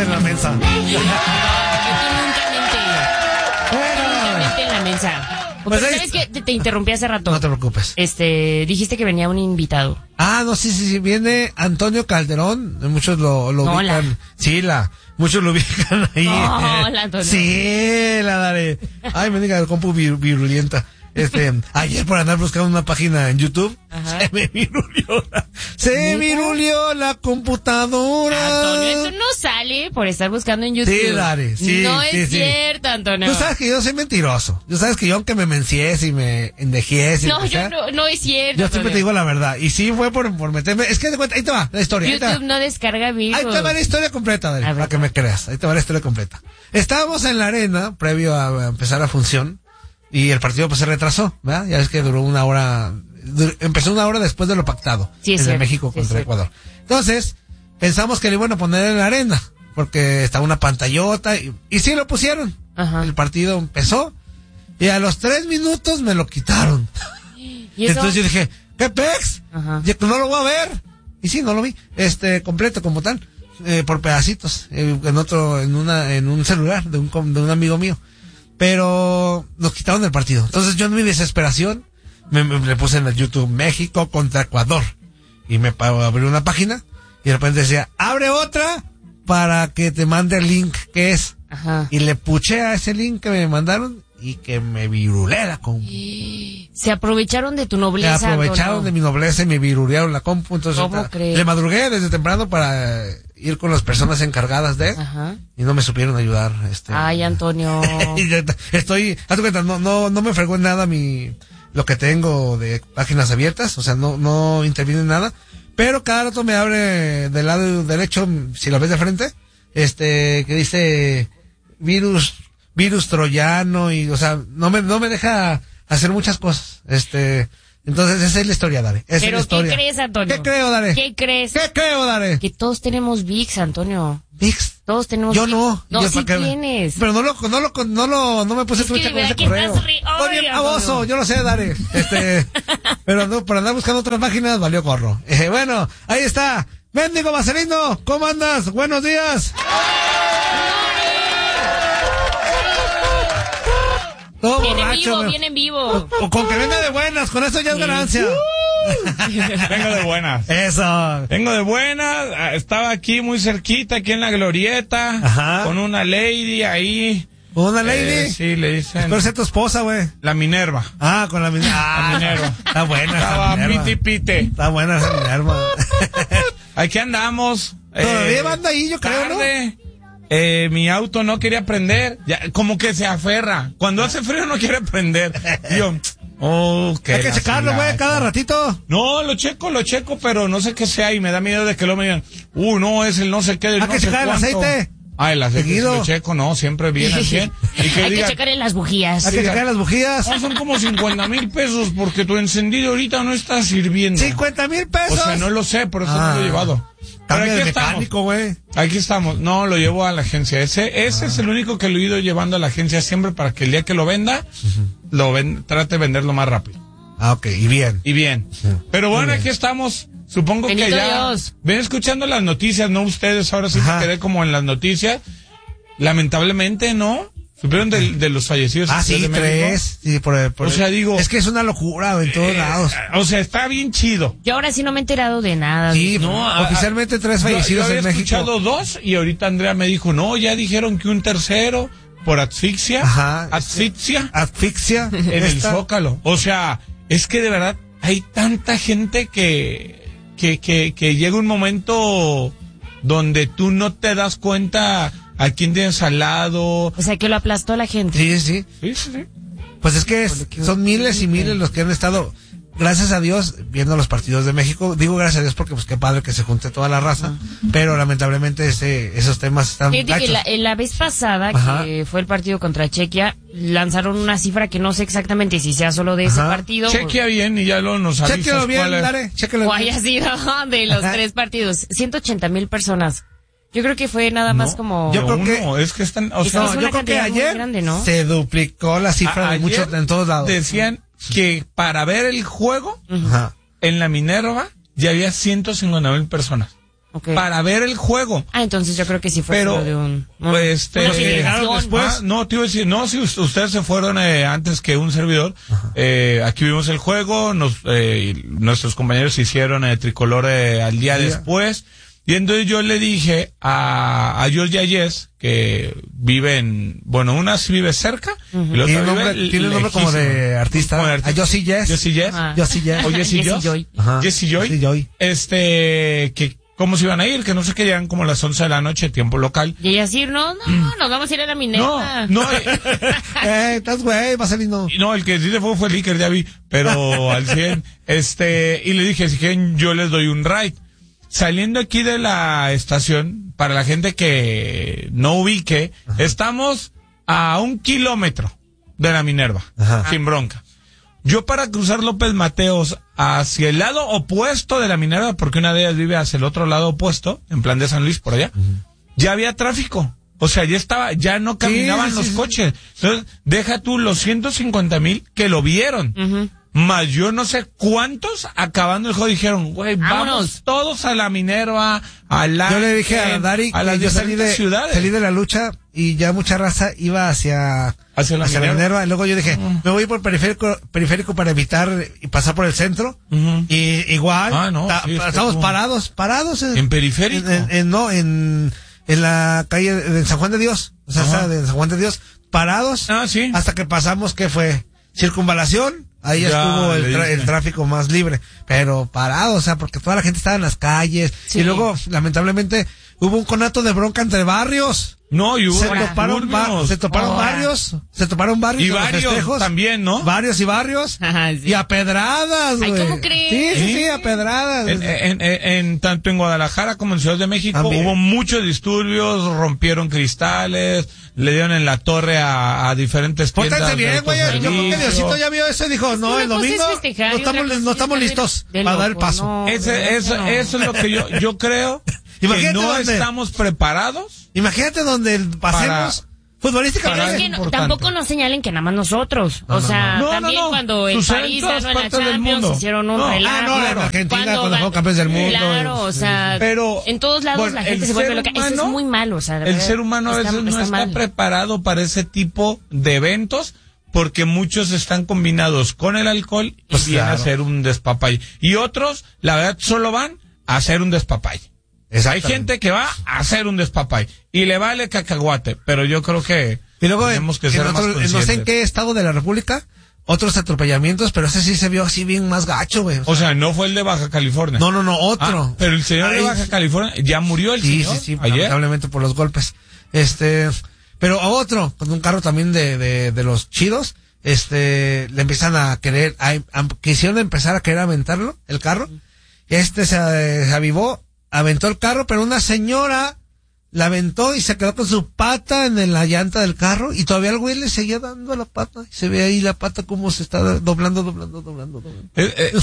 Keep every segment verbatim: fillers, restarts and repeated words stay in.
mente en la mensa. No, yo nunca mente. Nunca mente en la mensa. Pues Pero ahí ¿sabes está. qué? Te, te interrumpí hace rato. No te preocupes. Este, dijiste que venía un invitado. Ah, no, sí, sí, sí, viene Antonio Calderón, muchos lo, lo Hola. ubican. Sí, la, muchos lo ubican ahí. Hola, Antonio. Sí, la daré. Ay, me diga el compu vir- virulenta. Este, ayer por andar buscando una página en YouTube, Ajá. se me virulió la, se ¿Neta? virulió la computadora. Antonio, eso no sale por estar buscando en YouTube. Sí, Dari, sí, No sí, es sí. cierto, Antonio. Tú sabes que yo soy mentiroso. Tú sabes que yo aunque me menciese y me endejiese. y No, lo que yo sea, no, no es cierto. yo siempre te Antonio. digo la verdad. Y sí fue por, por meterme. Es que de cuenta, ahí te va la historia. ahí te va. YouTube no descarga virus. Ahí te va la historia completa, Dari, A ver. para que me creas. Ahí te va la historia completa. Estábamos en la arena, previo a empezar la función, y el partido pues se retrasó, ¿verdad? Ya ves que duró una hora, dur- empezó una hora después de lo pactado. Sí, es desde cierto, México sí, es contra cierto. Ecuador. Entonces, pensamos que le iban a poner en la arena, porque estaba una pantallota, y, y sí lo pusieron. Ajá. El partido empezó, y a los tres minutos me lo quitaron. ¿Y eso? Entonces yo dije, ¿qué pex? Ajá. Yo, no lo voy a ver. Y sí, no lo vi, este, completo como tal, eh, por pedacitos, eh, en otro, en una, en un celular de un, com- de un amigo mío. Pero nos quitaron el partido. Entonces yo en mi desesperación me, me, le puse en el YouTube México contra Ecuador. Y me pa- abrí una página y de repente decía, abre otra para que te mande el link que es. Ajá. Y le puché a ese link que me mandaron y que me virulé la compu. Se aprovecharon de tu Me nobleza, aprovecharon Antonio. de mi nobleza y me virulearon la compu. Entonces ¿Cómo ahorita crees? le madrugué desde temprano para ir con las personas encargadas de Ajá. y no me supieron ayudar. Este, Ay, Antonio. y ya está. Estoy, haz tu cuenta, no, no, no me fregó en nada mi, lo que tengo de páginas abiertas, o sea, no, no interviene en nada, pero cada rato me abre del lado derecho, si lo ves de frente, este, que dice virus, virus troyano y, o sea, no me, no me deja hacer muchas cosas, este, entonces esa es la historia, Dare, esa es ¿Pero la historia. qué crees, Antonio? ¿Qué creo, Dare? ¿Qué crees? ¿Qué creo, Dare? Que todos tenemos VIX, Antonio. Vix. Todos tenemos Yo VIX. no. No, Yo, sí ¿para qué? tienes. Pero no lo, no lo, no lo, no me puse Es que trucha de con ese verdad que correo. estás re- Soy bien Ay, baboso, Antonio. yo lo sé, Dare. Este, pero no, por andar buscando otras páginas, valió gorro. Eh, bueno, ahí está. Mendigo Marcelino, ¿cómo andas? Buenos días. Todo Viene en borracho, vivo, güey. viene en vivo. O con que venga de buenas, con eso ya es ganancia. Vengo de buenas. Eso. Vengo de buenas. ah, Estaba aquí muy cerquita, aquí en la glorieta. Ajá. Con una lady ahí. Una lady. Eh, sí, le dicen. Espero ser tu esposa, güey. La Minerva. Ah, con la Minerva. Ah, La Minerva. Está buena esa Estaba Minerva. piti pite. Está buena esa Minerva. Aquí andamos. Todavía eh, banda ahí, yo creo, ¿no? tarde. Eh, mi auto no quería prender. Ya, como que se aferra. Cuando hace frío no quiere prender. Y yo, oh, qué Hay que la checarlo, güey, cilacha. cada ratito. No, lo checo, lo checo, pero no sé qué sea y me da miedo de que lo me digan, uh, no, es el no sé qué del Hay no que sé checar el cuánto. aceite. Ah, el aceite sí Seguido. lo checo, no, siempre viene al cien. Y que Hay diga, que checarle las bujías. Hay que checar las bujías. "Ah, son como cincuenta mil pesos porque tu encendido ahorita no está sirviendo. cincuenta mil pesos. O sea, no lo sé, por eso Ah. no lo he llevado. Pero Cambia aquí de estamos. mecánico, güey. Aquí estamos. No, lo llevo a la agencia. Ese, ese es el único que lo he ido llevando a la agencia siempre para que el día que lo venda, lo ven, trate de venderlo más rápido. Ah, ok, y bien. Y bien. Pero bueno, bien. aquí estamos. Supongo Bendito que ya Dios. ven escuchando las noticias, ¿no? Ustedes ahora sí Ajá. me quedé como en las noticias. Lamentablemente, ¿no? ¿Supieron de, de los fallecidos? Ah, en Ciudad sí, de México? tres. Sí, por, el- por O el- sea, digo- Es que es una locura, güey, en todos Eh, lados. O sea, está bien chido. Yo ahora sí no me he enterado de nada. Sí, No, a- oficialmente tres Yo- fallecidos yo había en México. escuchado dos y ahorita Andrea me dijo, no, ya dijeron que un tercero por asfixia. Ajá. Asfixia. Asfixia. En el Esta- Zócalo. O sea, es que de verdad hay tanta gente que, que, que, que llega un momento donde tú no te das cuenta a quién tienes al lado. O sea, que lo aplastó la gente. Sí, sí. Sí, sí, sí. Pues es que es- son miles y miles los que han estado, gracias a Dios, viendo los partidos de México. Digo gracias a Dios porque pues qué padre que se junte toda la raza, pero lamentablemente ese, esos temas están Fíjate que gachos. la, la vez pasada, Ajá. que fue el partido contra Chequia, lanzaron una cifra que no sé exactamente si sea solo de ese Ajá. partido Chequea bien y ya lo nos avisas Chéquelo bien, cuál es. Dare, chéquelo o bien. haya sido de los Ajá. tres partidos. ciento ochenta mil personas. Yo creo que fue nada más No, como... Yo creo uno, que- es que están, o Es sea, que No, es yo una creo que cantidad muy ayer grande, ¿no? se duplicó la cifra a- de muchos, ayer en todos lados. decían que para ver el juego Ajá. en la Minerva ya había ciento cincuenta mil personas. Okay. para ver el juego. Ah, entonces yo creo que sí fue Pero, solo de un... un pues, este, una filiación. después. Ah, no, te iba a decir, no, si us- ustedes se fueron eh, antes que un servidor, eh, aquí vimos el juego, nos, eh, y nuestros compañeros hicieron eh, tricolor eh, al día Sí. después, y entonces yo le dije a, a Georgia Yes, que vive en, bueno, una sí vive cerca, y la Tiene otra nombre, vive tiene nombre como de lejísimo. artista. Como de artista. A Josie Yes. Josie Yes. Ah. Josie Yes. O Jessie Jessie Joy. Joy. Ajá. Jessie Joy. Jessie Joy. Este, que, ¿cómo se iban a ir? Que no sé qué, llegan como a las once de la noche, tiempo local. Y ella decir, no, no, nos vamos a ir a la Minerva. No, no, eh, Eh, estás güey, va saliendo. Y no, el que sí se fue fue el Iker, ya vi, pero al cien, este, y le dije, si quieren, yo les doy un ride. Saliendo aquí de la estación, para la gente que no ubique, estamos a un kilómetro de la Minerva, Ajá. sin bronca. Yo para cruzar López Mateos hacia el lado opuesto de la Minerva, porque una de ellas vive hacia el otro lado opuesto, en plan de San Luis, por allá, ya había tráfico. O sea, ya estaba, ya no caminaban sí, los sí. coches. Entonces, deja tú los ciento cincuenta mil que lo vieron. Ujú. Más yo no sé cuántos acabando el juego dijeron, güey, vamos Vámonos. todos a la Minerva, a la... Yo le dije a Dari a las que yo salí diferentes de, ciudades. salí de la lucha y ya mucha raza iba hacia, Hacia la Minerva. Minerva. Y luego yo dije, me voy por periférico, periférico para evitar y pasar por el centro. Ujú. Y igual, Ah, no, ta- sí, es que estamos como- parados, parados. En periférico. En, en- en- no, en, en la calle de, de San Juan de Dios. O sea, Ajá. esa de San Juan de Dios. Parados. Ah, sí. Hasta que pasamos, ¿qué fue? Circunvalación. Ahí Ya, estuvo el, le tra- diste. el tráfico más libre. Pero parado, o sea, porque toda la gente estaba en las calles. Sí. Y luego, lamentablemente, hubo un conato de bronca entre barrios. No, y hubo Se toparon, ba- disturbios. se toparon Ahora. barrios, se toparon barrios Y en los varios festejos. también, ¿no? Varios y barrios. Ajá, sí. Y a pedradas, Ay, güey. ¿cómo crees? Sí, sí, sí, Sí. a pedradas. En, en- en- en- tanto en Guadalajara como en Ciudad de México También. hubo muchos disturbios, rompieron cristales, le dieron en la torre a, a diferentes tiendas. Pórtense de bien, güey. Yo creo que autoservicio. Diosito ya vio eso y dijo, no, Una el cosa es domingo festejar no y otra estamos, cosa no es estamos estar de- listos de para dar el loco, paso. no. Ese, eso, No. eso es lo que yo, yo creo que Imagínate no dónde- estamos preparados. Imagínate donde pasemos futbolísticamente. Pero es que no- tampoco nos señalen que nada más nosotros. No, o no, sea, no. No, también no, no. cuando el Sucede en París todas ganó en la partes del Champions mundo. hicieron un No. relajo. Ah, no, en Argentina, cuando fueron campeones del mundo. Claro, o sea, Pero, en todos lados bueno, la gente el se vuelve ser loca. Eso es humano- muy malo, o sea, de El verdad, ser humano a veces no está mal. preparado para ese tipo de eventos porque muchos están combinados con el alcohol y Pues vienen claro. a hacer un despapalle. Y otros, la verdad, solo van a hacer un despapalle. Hay Exactamente. gente que va a hacer un despapalle y le vale cacahuate, pero yo creo que Y luego, en, tenemos que en ser otro- más en no sé en conscientes. qué estado de la República, otros atropellamientos, pero ese sí se vio así bien más gacho, güey. O sea, no fue el de Baja California. no, no, no, otro. Ah, pero el señor de Ay, Baja California ya murió el Sí, señor sí, sí, ayer. lamentablemente por los golpes. Este, pero a otro, con un carro también de, de, de los chidos, este, le empiezan a querer, a, a- quisieron empezar a querer aventarlo, el carro. Este se, se avivó, aventó el carro, pero una señora la aventó y se quedó con su pata en la llanta del carro y todavía el güey le seguía dando la pata. Y se ve ahí la pata como se está doblando, doblando, doblando, doblando. Eh, eh,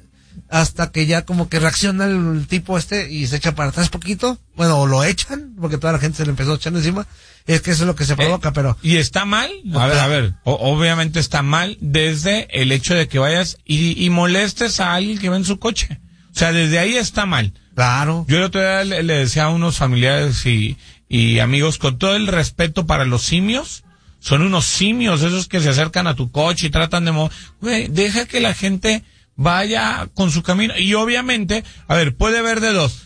Hasta que ya como que reacciona el tipo este y se echa para atrás poquito. Bueno, o lo echan, porque toda la gente se le empezó a echar encima. Es que eso es lo que se provoca, pero... Y está mal, a ver, a ver, o- obviamente está mal desde el hecho de que vayas y, y molestes a alguien que va en su coche. O sea, desde ahí está mal. Claro. Yo el otro día le, le decía a unos familiares y, y amigos, con todo el respeto para los simios, son unos simios, esos que se acercan a tu coche y tratan de... mo- Güey, deja que la gente vaya con su camino. Y obviamente, a ver, puede haber de dos.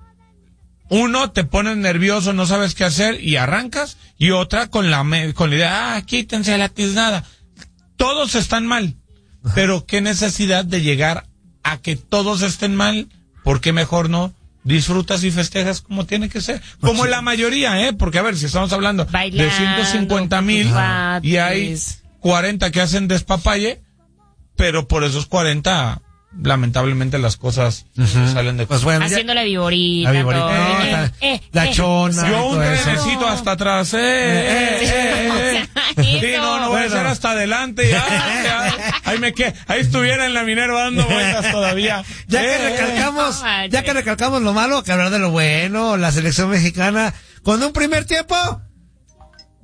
Uno, te pones nervioso, no sabes qué hacer y arrancas. Y otra, con la, me- con la idea, ah, quítense la tiznada. Todos están mal. Pero qué necesidad de llegar a que todos estén mal. ¿Por qué mejor no disfrutas y festejas como tiene que ser? Como la mayoría, ¿eh? Porque a ver, si estamos hablando Bailando, de ciento cincuenta mil con tus y hay cuates. cuarenta que hacen despapalle, pero por esos cuarenta, lamentablemente las cosas salen de... Pues bueno, ya- Haciendo la viborita. La viborita, todo. no, Eh, la- eh, la eh. chona. Yo un todo eso. trenecito hasta atrás, eh, eh, eh, eh, eh. Sí, no, no voy a Bueno. hacer hasta adelante, ya, ya. Ahí me quedé, ahí estuviera en la Minerva dando vueltas todavía. Ya que Eh, eh. recalcamos, No manches. ya que recalcamos lo malo, que hablar de lo bueno, la selección mexicana, con un primer tiempo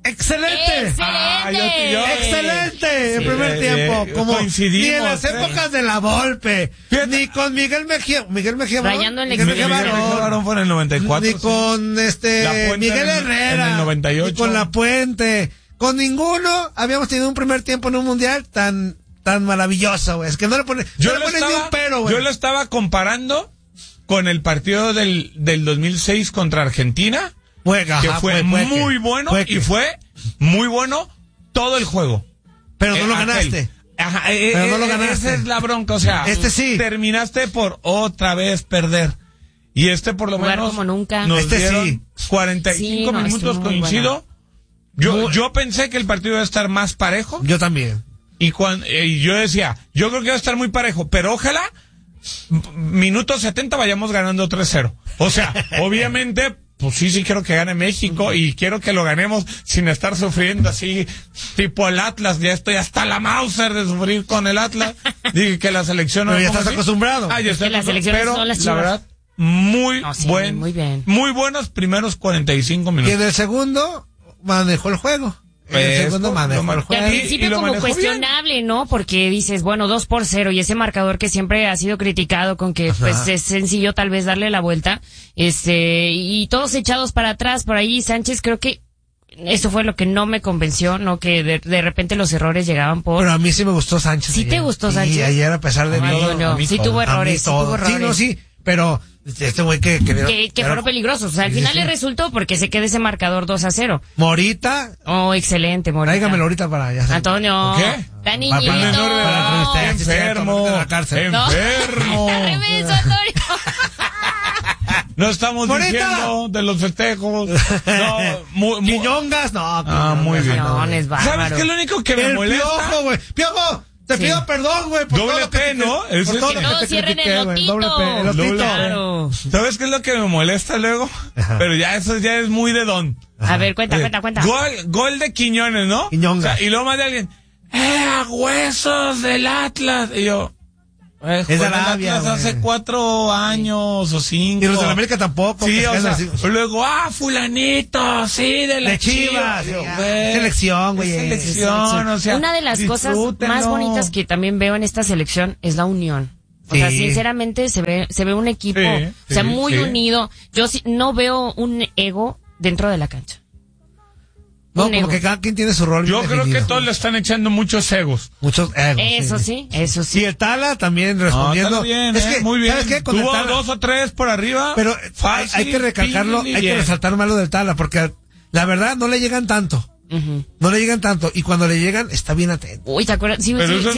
¡Excelente! ¡Excelente! Ah, yo- yo- ¡Excelente! El Sí, primer eh, tiempo. eh, Como ni coincidimos, en las eh. épocas de la Volpe. Ni con Miguel Mejía. Miguel Mejía Barón. Rayando el Miguel extremo. Mejía Miguel Mejía Barón. Barón fue en el noventa y cuatro. Ni sí. con este La Puente Miguel en el- Herrera. en el noventa y ocho. Ni con La Puente. Con ninguno habíamos tenido un primer tiempo en un mundial tan tan maravilloso, güey. Es que no le pones Yo no lo le pones ni estaba, un pero, güey. yo lo estaba comparando con el partido del, del dos mil seis contra Argentina, Juega, que ajá, fue puede- puede que- muy bueno puede que- y fue muy bueno todo el juego. Pero no Eh, lo aquel. ganaste. Ajá, eh, Pero no eh, lo ganaste. Esa es la bronca, o sea, Este sí. terminaste por otra vez perder. Y este por lo Jugar menos como nunca. nos Este dieron sí. cuarenta y cinco Sí, no, minutos, estuvo muy coincido. Yo, Muy- yo pensé que el partido iba a estar más parejo. Yo también. Y, cuando, y yo decía, yo creo que va a estar muy parejo, pero ojalá m- minuto setenta vayamos ganando tres cero. O sea, obviamente, pues sí, sí quiero que gane México y quiero que lo ganemos sin estar sufriendo así, tipo el Atlas. Ya estoy hasta la Mauser de sufrir con el Atlas. Dije que la selección... Pero me ya ponga estás así. acostumbrado. Ah, ya Es estoy que las acostumbrado, selecciones pero son las la Chivas. verdad, muy No, sí, buen, muy bien. muy buenos primeros cuarenta y cinco Y minutos. en el segundo manejó el juego. En el Pues, segundo lo manejó el manejó. Que al juego. Y- principio y lo como manejó cuestionable, ¿no? Porque dices, bueno, dos por cero y ese marcador que siempre ha sido criticado con que pues es sencillo tal vez darle la vuelta, este, y todos echados para atrás por ahí. Sánchez, creo que eso fue lo que no me convenció, ¿no? Que de, de repente los errores llegaban por... Pero a mí sí me gustó Sánchez. ¿Sí ayer. te gustó Sí, Sánchez? ayer a pesar de Ay, todo. no, no, a mí sí todo. tuvo a mí errores, sí todo. tuvo errores. Sí, no, sí. Pero este güey que... Que, dieron- Que, que dieron- fueron peligrosos. O sea, al Sí, final sí, le sí. resultó porque se queda ese marcador dos a cero. Morita. Oh, excelente, Morita. Tráigamelo ahorita para allá. Antonio. ¿Qué? Está niñito. Para- para- Menor de edad, para entrevistar, sí, cierto, enfermo, métete a la cárcel. No. enfermo. Al revés, Antonio. No estamos ¡Morita! diciendo de los festejos. No, muy, muy- Quiñongas, no. Ah, muy bien. No, es bárbaro. ¿Sabes qué es lo único que me El molesta? piojo, güey. Piojo, te Sí. pido perdón, güey. por Doble todo lo que P, te- ¿no? por Ese todo es- lo No, que te cierren critiqué, el güey. lotito. Doble P, el Doble lotito. P. Claro. ¿Sabes qué es lo que me molesta luego? Ajá. Pero ya eso ya es muy de don. A ver, cuenta, cuenta, cuenta. Gol, gol de Quiñones, ¿no? Quiñonga. O sea, y luego más de alguien, ¡eh, a huesos del Atlas! Y yo, eh, Es de jugó en el Arabia, Atlas hace güey. cuatro años o cinco. Y los de la América tampoco. Sí, que o se sea, quedan así. luego, ah, fulanito, sí, de la De Chivas, Yo, ya. güey, Selección, güey. es Selección, o sea. Una de las cosas disfrútenlo. más bonitas que también veo en esta selección es la unión. O sea, Sí. sinceramente se ve se ve un equipo, Sí, o sea, sí, muy sí. unido. Yo sí, no veo un ego dentro de la cancha. No, un como ego. que cada quien tiene su rol. Yo bien creo que definido. todos le están echando muchos egos. Muchos egos. Eso sí, eso Y sí. el Tala también No, respondiendo. está bien, es eh, que, muy bien. ¿sabes qué? Con el Tuvo Tala- dos o tres por arriba. Pero hay, fácil, hay que recalcarlo, pin, hay que bien. resaltar malo del Tala, porque la verdad no le llegan tanto. Ujú. No le llegan tanto. Y cuando le llegan, está bien atento. Uy, ¿te acuerdas? Sí, Pero sí, eso sí